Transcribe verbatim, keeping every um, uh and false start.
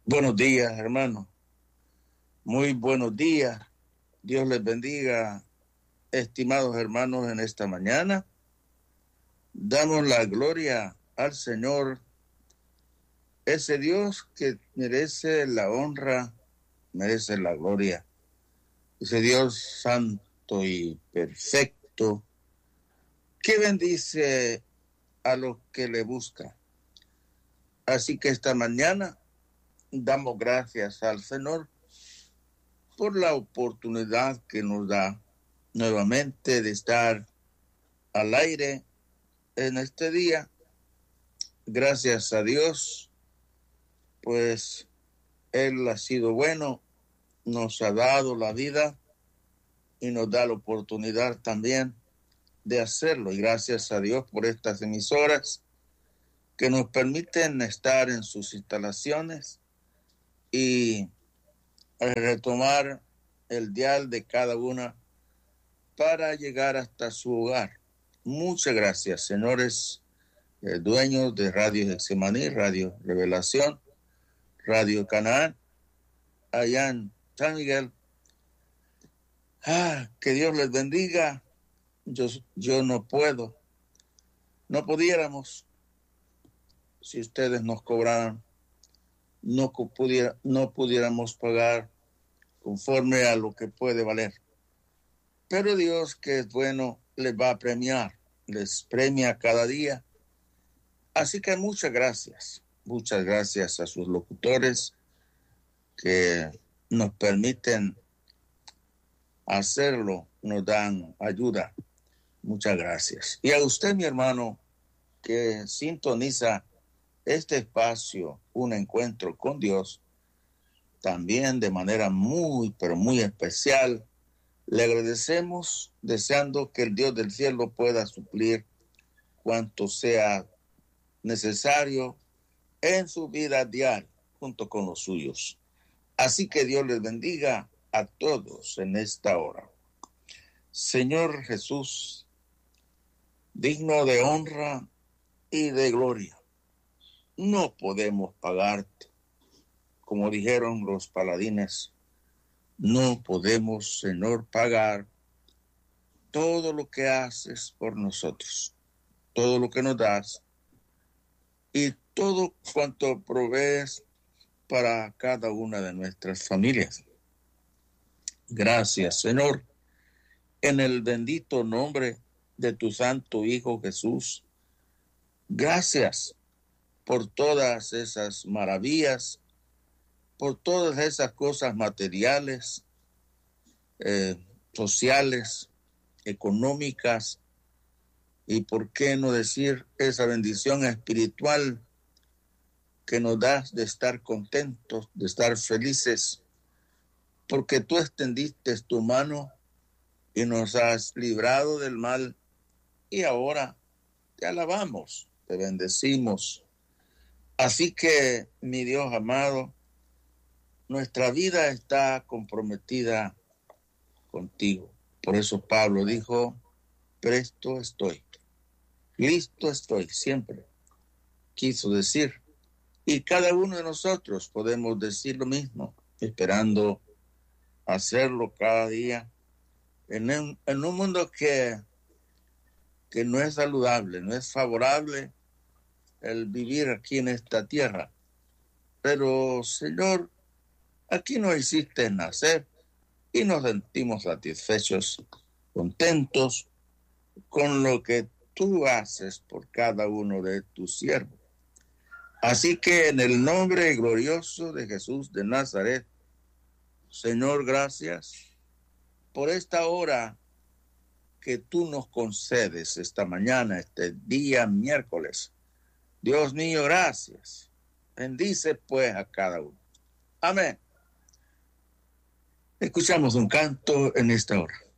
Buenos días, hermanos. Muy buenos días. Dios les bendiga, estimados hermanos, en esta mañana. Damos la gloria al Señor, ese Dios que merece la honra, merece la gloria. Ese Dios santo y perfecto, que bendice a los que le buscan. Así que esta mañana damos gracias al Señor por la oportunidad que nos da nuevamente de estar al aire en este día. Gracias a Dios, pues Él ha sido bueno, nos ha dado la vida y nos da la oportunidad también de hacerlo. Y gracias a Dios por estas emisoras que nos permiten estar en sus instalaciones y retomar el dial de cada una para llegar hasta su hogar. Muchas gracias, señores eh, dueños de Radio Getsemaní, Radio Revelación, Radio Canaán, allá en San Miguel. Ah, que Dios les bendiga. Yo, yo no puedo, no pudiéramos si ustedes nos cobraran, no, pudiera, no pudiéramos pagar conforme a lo que puede valer. Pero Dios, que es bueno, les va a premiar, les premia cada día. Así que muchas gracias, muchas gracias a sus locutores que nos permiten hacerlo, nos dan ayuda. Muchas gracias. Y a usted, mi hermano, que sintoniza este espacio, un encuentro con Dios, también de manera muy, pero muy especial, le agradecemos deseando que el Dios del cielo pueda suplir cuanto sea necesario en su vida diaria junto con los suyos. Así que Dios les bendiga a todos en esta hora. Señor Jesús, digno de honra y de gloria, no podemos pagarte. Como dijeron los paladines, no podemos, Señor, pagar todo lo que haces por nosotros, todo lo que nos das y todo cuanto provees para cada una de nuestras familias. Gracias, Señor, en el bendito nombre de tu Santo Hijo Jesús. Gracias por todas esas maravillas, por todas esas cosas materiales, eh, sociales, económicas, y por qué no decir esa bendición espiritual que nos das de estar contentos, de estar felices, porque tú extendiste tu mano y nos has librado del mal, y ahora te alabamos, te bendecimos. Así que, mi Dios amado, nuestra vida está comprometida contigo. Por eso Pablo dijo, presto estoy, listo estoy, siempre quiso decir. Y cada uno de nosotros podemos decir lo mismo, esperando hacerlo cada día en un, en un mundo que, que no es saludable, no es favorable el vivir aquí en esta tierra. Pero, Señor, aquí nos hiciste nacer y nos sentimos satisfechos, contentos con lo que tú haces por cada uno de tus siervos. Así que en el nombre glorioso de Jesús de Nazaret, Señor, gracias por esta hora que tú nos concedes esta mañana, este día miércoles. Dios mío, gracias. Bendice pues a cada uno. Amén. Escuchamos un canto en esta hora.